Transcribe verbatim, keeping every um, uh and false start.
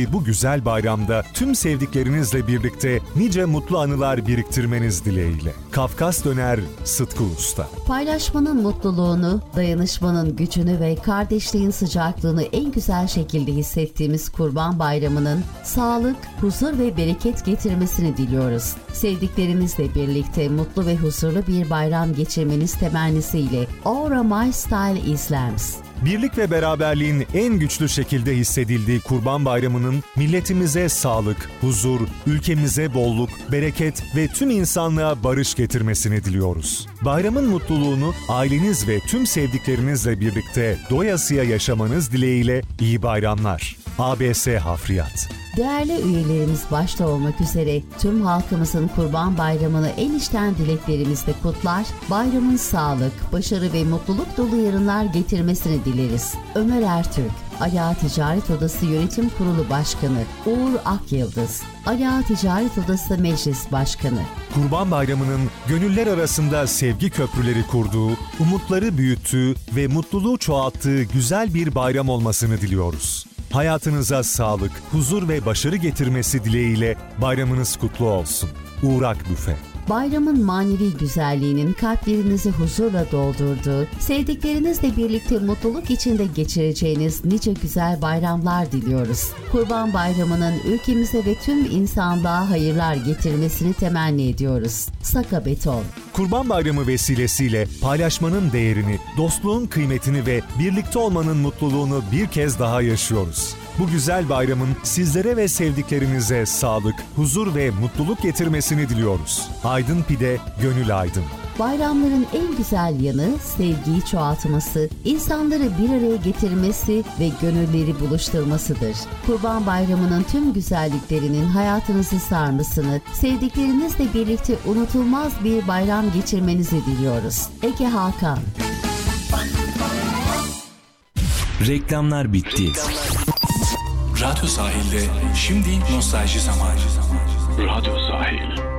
geçirdiği bu güzel bayramda tüm sevdiklerinizle birlikte nice mutlu anılar biriktirmeniz dileğiyle. Kafkas Döner Sıtkı Usta. Paylaşmanın mutluluğunu, dayanışmanın gücünü ve kardeşliğin sıcaklığını en güzel şekilde hissettiğimiz Kurban Bayramı'nın sağlık, huzur ve bereket getirmesini diliyoruz. Sevdiklerinizle birlikte mutlu ve huzurlu bir bayram geçirmeniz temennisiyle Aura My Style İslams. Birlik ve beraberliğin en güçlü şekilde hissedildiği Kurban Bayramı'nın milletimize sağlık, huzur, ülkemize bolluk, bereket ve tüm insanlığa barış getirmesini diliyoruz. Bayramın mutluluğunu aileniz ve tüm sevdiklerinizle birlikte doyasıya yaşamanız dileğiyle iyi bayramlar. A B S Hafriyat. Değerli üyelerimiz başta olmak üzere tüm halkımızın Kurban Bayramı'nı en içten dileklerimizle kutlar, bayramın sağlık, başarı ve mutluluk dolu yarınlar getirmesini dileriz. Ömer Ertürk, Ali Ağa Ticaret Odası Yönetim Kurulu Başkanı, Uğur Akyıldız, Ali Ağa Ticaret Odası Meclis Başkanı. Kurban Bayramı'nın gönüller arasında sevgi köprüleri kurduğu, umutları büyüttüğü ve mutluluğu çoğalttığı güzel bir bayram olmasını diliyoruz. Hayatınıza sağlık, huzur ve başarı getirmesi dileğiyle bayramınız kutlu olsun. Uğrak Büfe. Bayramın manevi güzelliğinin kalplerinizi huzurla doldurduğu, sevdiklerinizle birlikte mutluluk içinde geçireceğiniz nice güzel bayramlar diliyoruz. Kurban Bayramı'nın ülkemize ve tüm insanlığa hayırlar getirmesini temenni ediyoruz. Saka Beton. Kurban Bayramı vesilesiyle paylaşmanın değerini, dostluğun kıymetini ve birlikte olmanın mutluluğunu bir kez daha yaşıyoruz. Bu güzel bayramın sizlere ve sevdiklerinize sağlık, huzur ve mutluluk getirmesini diliyoruz. Aydın Pide, Gönül Aydın. Bayramların en güzel yanı sevgiyi çoğaltması, insanları bir araya getirmesi ve gönülleri buluşturmasıdır. Kurban Bayramı'nın tüm güzelliklerinin hayatınızı sarmasını, sevdiklerinizle birlikte unutulmaz bir bayram geçirmenizi diliyoruz. Ege Hakan. Reklamlar bitti. Radyo Sahil'de şimdi nostalji zamanı. Radyo Sahil.